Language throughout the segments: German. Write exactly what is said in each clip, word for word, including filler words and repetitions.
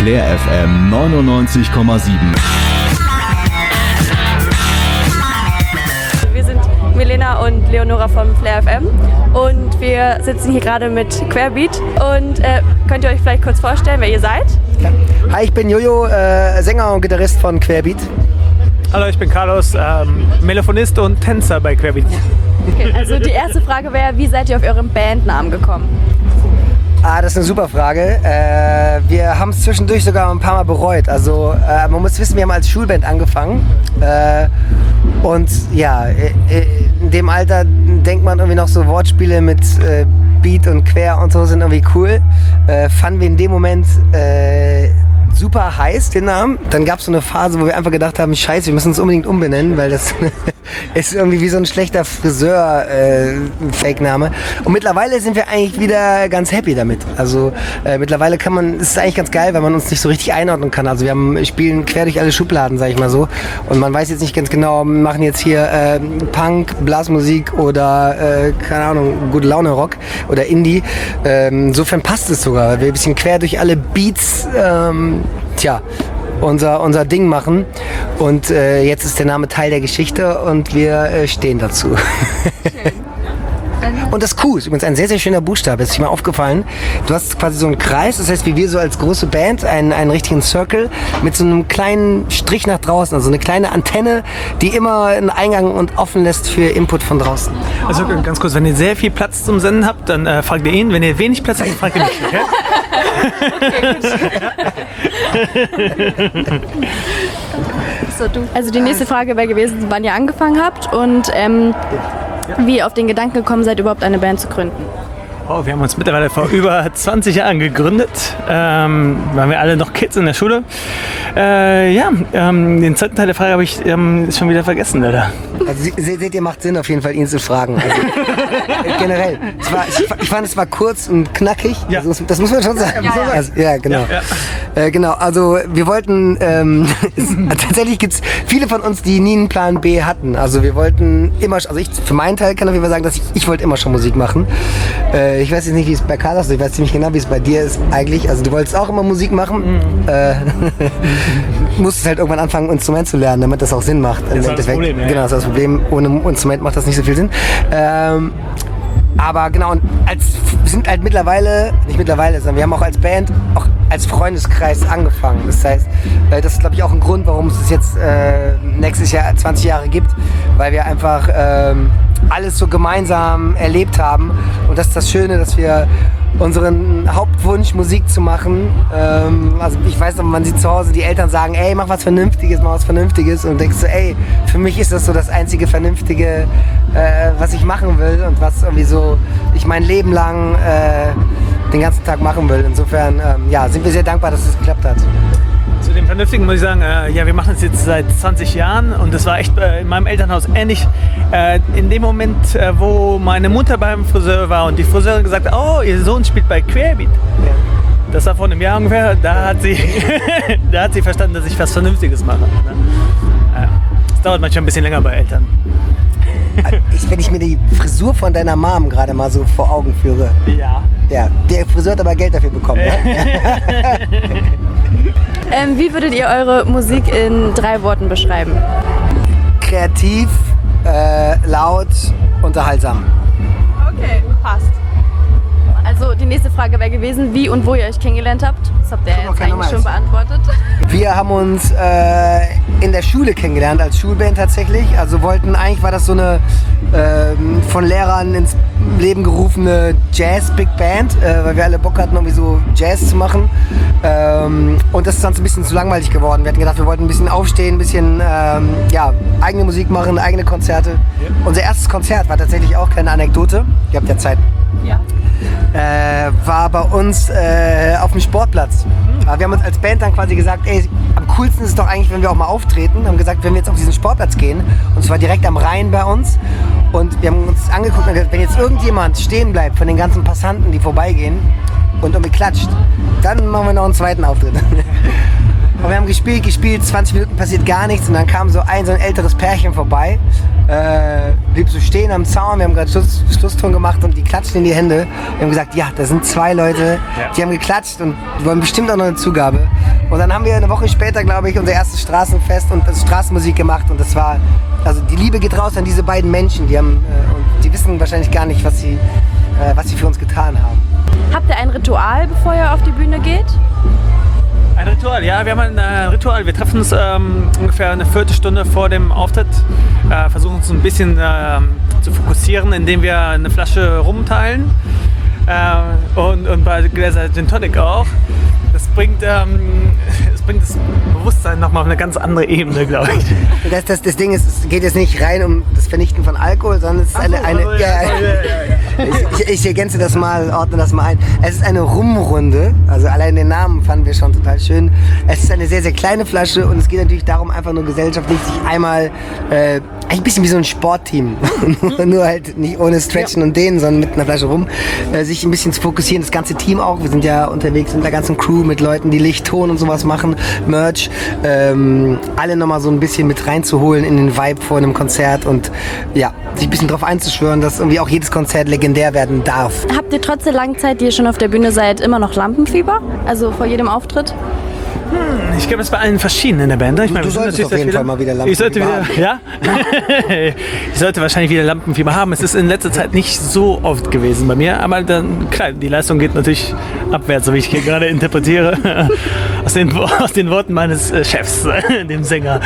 Flair F M neunundneunzig Komma sieben. Wir sind Milena und Leonora von Flair F M und wir sitzen hier gerade mit Querbeat. Und äh, könnt ihr euch vielleicht kurz vorstellen, wer ihr seid? Hi, ich bin Jojo, äh, Sänger und Gitarrist von Querbeat. Hallo, ich bin Carlos, ähm, Melodist und Tänzer bei Querbeat. Okay, also die erste Frage wäre, wie seid ihr auf euren Bandnamen gekommen? Ah, das ist eine super Frage. Äh, wir haben es zwischendurch sogar ein paar Mal bereut. Also äh, man muss wissen, wir haben als Schulband angefangen. Äh, und ja, in dem Alter denkt man irgendwie noch so Wortspiele mit äh, Beat und Quer und so sind irgendwie cool. Äh, fanden wir in dem Moment äh, super heiß, den Namen. Dann gab es so eine Phase, wo wir einfach gedacht haben, scheiße, wir müssen uns unbedingt umbenennen, weil das ist irgendwie wie so ein schlechter Friseur-Fake-Name. Und mittlerweile sind wir eigentlich wieder ganz happy damit. Also äh, mittlerweile kann man, es ist eigentlich ganz geil, weil man uns nicht so richtig einordnen kann. Also wir haben, spielen quer durch alle Schubladen, sag ich mal so. Und man weiß jetzt nicht ganz genau, wir machen jetzt hier äh, Punk, Blasmusik oder, äh, keine Ahnung, gute Laune-Rock oder Indie. Ähm, insofern passt es sogar, weil wir ein bisschen quer durch alle Beats ähm, Tja, unser, unser Ding machen und äh, jetzt ist der Name Teil der Geschichte und wir äh, stehen dazu. Und das Q ist übrigens ein sehr, sehr schöner Buchstabe, ist mir aufgefallen. Du hast quasi so einen Kreis, das heißt, wie wir so als große Band, einen, einen richtigen Circle mit so einem kleinen Strich nach draußen, also eine kleine Antenne, die immer einen Eingang und offen lässt für Input von draußen. Also ganz kurz, wenn ihr sehr viel Platz zum Senden habt, dann äh, fragt ihr ihn. Wenn ihr wenig Platz habt, dann fragt ihr mich. Okay? So, du. Also die nächste Frage wäre gewesen, wann ihr angefangen habt und ähm, wie ihr auf den Gedanken gekommen seid, überhaupt eine Band zu gründen. Oh, wir haben uns mittlerweile vor über zwanzig Jahren gegründet. Ähm, waren wir alle noch Kids in der Schule. Äh, ja, ähm, den zweiten Teil der Frage habe ich ähm, schon wieder vergessen, leider. Also se- seht ihr, macht Sinn auf jeden Fall, ihn zu fragen. Also, äh, generell. Es war, ich, ich fand, es war kurz und knackig. Ja. Also, das, das muss man schon sagen. Ja, ja. Also, ja genau. Ja, ja. Äh, genau, also wir wollten, ähm, es, tatsächlich gibt es viele von uns, die nie einen Plan B hatten. Also wir wollten immer, also ich für meinen Teil kann auf jeden Fall sagen, dass ich, ich wollte immer schon Musik machen. Äh, ich weiß jetzt nicht, wie es bei Carlos ist, ich weiß ziemlich genau, wie es bei dir ist eigentlich. Also du wolltest auch immer Musik machen. Mhm. Äh, musstest halt irgendwann anfangen, ein Instrument zu lernen, damit das auch Sinn macht. Das war das Problem, ja. Genau, das ist das Problem. Ohne Instrument macht das nicht so viel Sinn. Ähm, aber genau, und als, wir sind halt mittlerweile, nicht mittlerweile, sondern wir haben auch als Band, auch als Freundeskreis angefangen. Das heißt, das ist, glaube ich, auch ein Grund, warum es jetzt äh, nächstes Jahr zwanzig Jahre gibt, weil wir einfach ähm, alles so gemeinsam erlebt haben. Und das ist das Schöne, dass wir unseren Hauptwunsch, Musik zu machen, ähm, also ich weiß noch, man sieht zu Hause die Eltern sagen, ey, mach was Vernünftiges, mach was Vernünftiges und denkst so, ey, für mich ist das so das einzige Vernünftige, äh, was ich machen will und was irgendwie so ich mein Leben lang äh, den ganzen Tag machen will. Insofern, ähm, ja, sind wir sehr dankbar, dass es geklappt hat. Zu dem Vernünftigen muss ich sagen, äh, ja, wir machen es jetzt seit zwanzig Jahren und das war echt äh, in meinem Elternhaus ähnlich. Äh, in dem Moment, äh, wo meine Mutter beim Friseur war und die Friseurin gesagt hat, oh, ihr Sohn spielt bei Querbeat. Ja. Das war vor einem Jahr ungefähr, da hat sie, da hat sie verstanden, dass ich was Vernünftiges mache. Ne? Ja. Das dauert manchmal ein bisschen länger bei Eltern. Ich, wenn ich mir die Frisur von deiner Mom gerade mal so vor Augen führe. Ja. Ja, der Friseur hat aber Geld dafür bekommen. Ne? Ähm, wie würdet ihr eure Musik in drei Worten beschreiben? Kreativ, äh, laut, unterhaltsam. Okay, passt. Also die nächste Frage wäre gewesen, wie und wo ihr euch kennengelernt habt. Das habt ihr jetzt eigentlich schon beantwortet. Wir haben uns äh, in der Schule kennengelernt, als Schulband tatsächlich. Also wollten, eigentlich war das so eine äh, von Lehrern ins Leben gerufene Jazz-Big Band, äh, weil wir alle Bock hatten, irgendwie so Jazz zu machen. Ähm, und das ist uns ein bisschen zu langweilig geworden. Wir hatten gedacht, wir wollten ein bisschen aufstehen, ein bisschen ähm, ja, eigene Musik machen, eigene Konzerte. Ja. Unser erstes Konzert war tatsächlich auch, kleine Anekdote, ihr habt ja Zeit. Ja. Äh, war bei uns äh, auf dem Sportplatz. Mhm. Wir haben uns als Band dann quasi gesagt, ey, am coolsten ist es doch eigentlich, wenn wir auch mal auftreten. Wir haben gesagt, wenn wir jetzt auf diesen Sportplatz gehen, und zwar direkt am Rhein bei uns, und wir haben uns angeguckt und gesagt, wenn jetzt irgendjemand stehen bleibt von den ganzen Passanten, die vorbeigehen und irgendwie klatscht, dann machen wir noch einen zweiten Auftritt. Und wir haben gespielt, gespielt, zwanzig Minuten passiert gar nichts und dann kam so ein, so ein älteres Pärchen vorbei, äh, blieb so stehen am Zaun, wir haben gerade Schluss, Schlusston gemacht und die klatschen in die Hände. Wir haben gesagt, ja, da sind zwei Leute, die haben geklatscht und die wollen bestimmt auch noch eine Zugabe. Und dann haben wir eine Woche später, glaube ich, unser erstes Straßenfest und also Straßenmusik gemacht. Und das war, also die Liebe geht raus an diese beiden Menschen. Die haben, äh, und die wissen wahrscheinlich gar nicht, was sie, äh, was sie für uns getan haben. Habt ihr ein Ritual, bevor ihr auf die Bühne geht? Ein Ritual, ja, wir haben ein äh, Ritual. Wir treffen uns ähm, ungefähr eine Viertelstunde vor dem Auftritt, äh, versuchen uns ein bisschen äh, zu fokussieren, indem wir eine Flasche rumteilen äh, und, und bei Gläser Gin Tonic auch. Das bringt, ähm, das bringt das Bewusstsein nochmal auf eine ganz andere Ebene, glaube ich. Das, das, das Ding ist, es geht jetzt nicht rein um das Vernichten von Alkohol, sondern es ist eine... eine so, ja, ja, ja. Ich, ich ergänze das mal, ordne das mal ein. Es ist eine Rumrunde, also allein den Namen fanden wir schon total schön. Es ist eine sehr, sehr kleine Flasche und es geht natürlich darum, einfach nur gesellschaftlich sich einmal, äh, ein bisschen wie so ein Sportteam, nur halt nicht ohne Stretchen ja. und Dehnen, sondern mit einer Flasche rum, äh, sich ein bisschen zu fokussieren, das ganze Team auch. Wir sind ja unterwegs mit der ganzen Crew, mit Leuten, die Licht, Ton und sowas machen, Merch, ähm, alle nochmal so ein bisschen mit reinzuholen in den Vibe vor einem Konzert und ja, sich ein bisschen drauf einzuschwören, dass irgendwie auch jedes Konzert legendär werden darf. Habt ihr trotz der langen Zeit, die ihr schon auf der Bühne seid, immer noch Lampenfieber? Also vor jedem Auftritt? Hm, ich glaube, es bei allen verschieden in der Band. Ich meine, du solltest auf jeden Fall mal wieder Lampenfieber. Ich sollte wieder, ja? Ich sollte wahrscheinlich wieder Lampenfieber haben. Es ist in letzter Zeit nicht so oft gewesen bei mir, aber dann, klar, die Leistung geht natürlich abwärts, so wie ich hier gerade interpretiere. Aus den, aus den Worten meines Chefs, dem Sänger.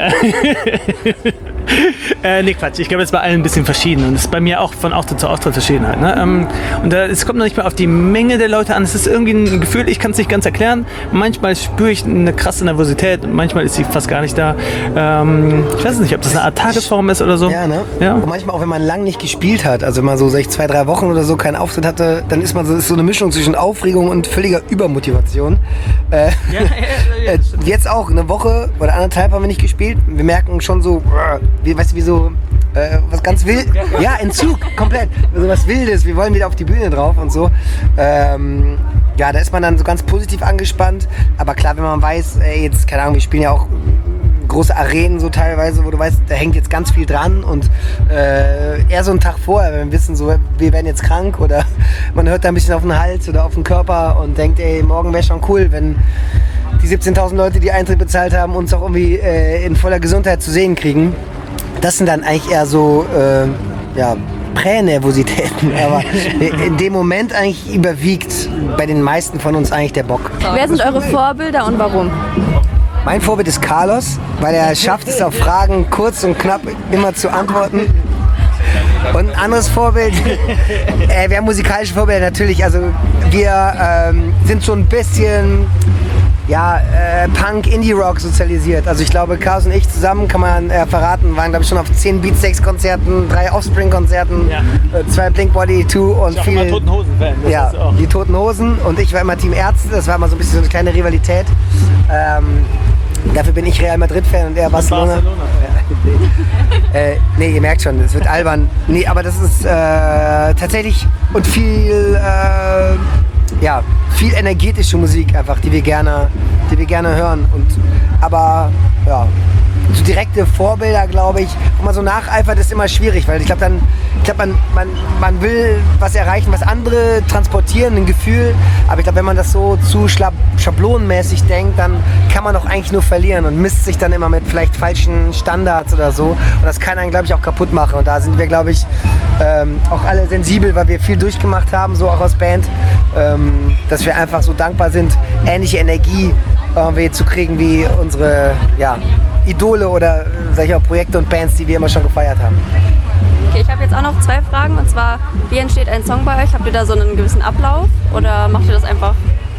äh, nee, Quatsch. Ich glaube, es ist bei allen ein bisschen verschieden und es ist bei mir auch von Auftritt zu Auftritt verschieden halt. Ne? Ähm, und da, es kommt noch nicht mal auf die Menge der Leute an. Es ist irgendwie ein Gefühl, ich kann es nicht ganz erklären. Manchmal spüre ich eine krasse Nervosität und manchmal ist sie fast gar nicht da. Ähm, ich weiß nicht, ob das eine Art Tagesform ist oder so. Ja, ne? Ja. Und manchmal auch, wenn man lang nicht gespielt hat, also wenn man so sag ich, zwei, drei Wochen oder so keinen Auftritt hatte, dann ist man so, ist so eine Mischung zwischen Aufregung und völliger Übermotivation. Äh, Ja, ja, ja, äh, jetzt auch eine Woche oder anderthalb haben wir nicht gespielt. Wir merken schon so, wie, weißt du, wie so äh, was ganz wild. Ja, Entzug, komplett. Also was Wildes. Wir wollen wieder auf die Bühne drauf und so. Ähm, ja, da ist man dann so ganz positiv angespannt. Aber klar, wenn man weiß, ey, jetzt, keine Ahnung, wir spielen ja auch große Arenen so teilweise, wo du weißt, da hängt jetzt ganz viel dran und äh, eher so einen Tag vorher, wenn wir wissen, so, wir werden jetzt krank oder man hört da ein bisschen auf den Hals oder auf den Körper und denkt, ey, morgen wäre schon cool, wenn die siebzehntausend Leute, die Eintritt bezahlt haben, uns auch irgendwie äh, in voller Gesundheit zu sehen kriegen. Das sind dann eigentlich eher so, äh, ja, Prä-Nervositäten, aber in dem Moment eigentlich überwiegt bei den meisten von uns eigentlich der Bock. Wer sind eure Vorbilder und warum? Mein Vorbild ist Carlos, weil er schafft es auf Fragen kurz und knapp immer zu antworten. Und ein anderes Vorbild, äh, wir haben musikalische Vorbilder natürlich, also wir ähm, sind so ein bisschen ja, äh, Punk, Indie-Rock sozialisiert. Also ich glaube, Carlos und ich zusammen, kann man äh, verraten, waren glaube ich schon auf zehn Beatsteaks-Konzerten, drei Offspring-Konzerten, ja. äh, zwei Blink-One eighty-two und ich viel... Immer Toten Hosen-Fan. Ja, die Toten Hosen und ich war immer Team Ärzte, das war immer so ein bisschen so eine kleine Rivalität. Ähm, dafür bin ich Real Madrid-Fan und er Barcelona. Barcelona. Ja. äh, nee, ihr merkt schon, es wird albern. Nee, aber das ist äh, tatsächlich und viel... Äh, ja, viel energetische Musik einfach, die wir gerne, die wir gerne hören. Und, aber ja, so direkte Vorbilder, glaube ich, wo man so nacheifert, ist immer schwierig, weil ich glaube, dann, ich glaube, man, man, man will was erreichen, was andere transportieren, ein Gefühl. Aber ich glaube, wenn man das so zu schablonenmäßig denkt, dann kann man doch eigentlich nur verlieren und misst sich dann immer mit vielleicht falschen Standards oder so. Und das kann einen, glaube ich, auch kaputt machen. Und da sind wir, glaube ich, ähm, auch alle sensibel, weil wir viel durchgemacht haben, so auch als Band, ähm, dass wir einfach so dankbar sind, ähnliche Energie irgendwie zu kriegen wie unsere, ja, Idole oder sag ich auch, Projekte und Bands, die wir immer schon gefeiert haben. Okay, ich habe jetzt auch noch zwei Fragen und zwar, wie entsteht ein Song bei euch? Habt ihr da so einen gewissen Ablauf oder macht ihr das einfach,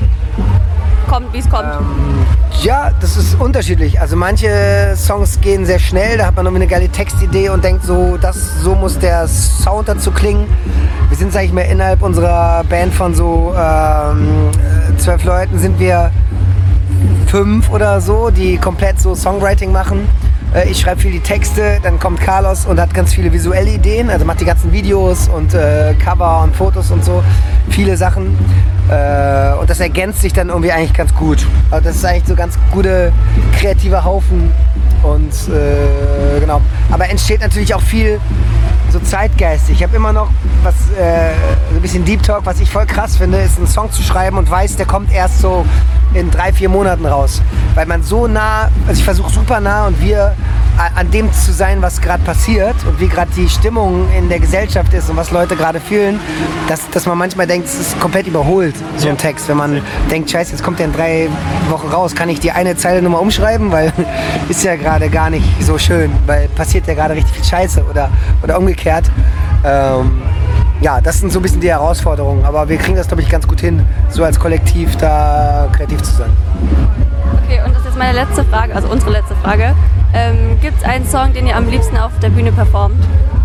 kommt wie es kommt? Ähm, ja, das ist unterschiedlich. Also manche Songs gehen sehr schnell, da hat man irgendwie eine geile Textidee und denkt so, das, so muss der Sound dazu klingen. Wir sind, sag ich mal, innerhalb unserer Band von so ähm, zwölf Leuten sind wir fünf oder so, die komplett so Songwriting machen. Äh, ich schreibe viel die Texte, dann kommt Carlos und hat ganz viele visuelle Ideen, also macht die ganzen Videos und äh, Cover und Fotos und so, viele Sachen. Äh, und das ergänzt sich dann irgendwie eigentlich ganz gut. Also das ist eigentlich so ganz gute kreativer Haufen und äh, genau. Aber entsteht natürlich auch viel so zeitgeistig. Ich habe immer noch was, äh, ein bisschen Deep Talk, was ich voll krass finde, ist einen Song zu schreiben und weiß, der kommt erst so in drei, vier Monaten raus. Weil man so nah, also ich versuche super nah und wir an dem zu sein, was gerade passiert und wie gerade die Stimmung in der Gesellschaft ist und was Leute gerade fühlen, dass, dass man manchmal denkt, es ist komplett überholt, so ein Text. Wenn man denkt, scheiße, jetzt kommt der in drei Wochen raus, kann ich die eine Zeile nochmal umschreiben, weil ist ja gerade gar nicht so schön, weil passiert ja gerade richtig viel Scheiße oder, oder umgekehrt. Ähm, ja, das sind so ein bisschen die Herausforderungen, aber wir kriegen das, glaube ich, ganz gut hin, so als Kollektiv da kreativ zu sein. Okay, und das ist jetzt meine letzte Frage, also unsere letzte Frage. Ähm, Gibt es einen Song, den ihr am liebsten auf der Bühne performt?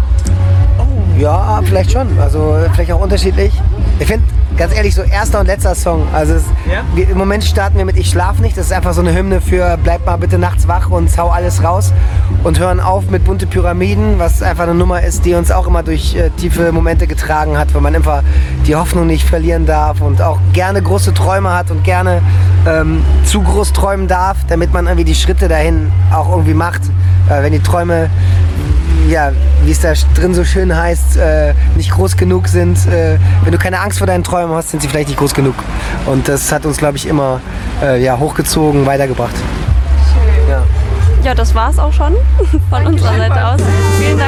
Ja, vielleicht schon. Also vielleicht auch unterschiedlich. Ich finde, ganz ehrlich, so erster und letzter Song. Also es, Ja? wir, im Moment starten wir mit Ich schlaf nicht. Das ist einfach so eine Hymne für bleib mal bitte nachts wach und hau alles raus. Und hören auf mit Bunte Pyramiden, was einfach eine Nummer ist, die uns auch immer durch äh, tiefe Momente getragen hat, wo man einfach die Hoffnung nicht verlieren darf und auch gerne große Träume hat und gerne ähm, zu groß träumen darf, damit man irgendwie die Schritte dahin auch irgendwie macht. Äh, wenn die Träume, ja, wie es da drin so schön heißt, äh, nicht groß genug sind. Äh, wenn du keine Angst vor deinen Träumen hast, sind sie vielleicht nicht groß genug. Und das hat uns, glaube ich, immer äh, ja, hochgezogen, weitergebracht. Ja, das war's auch schon von unserer Seite aus. Vielen Dank.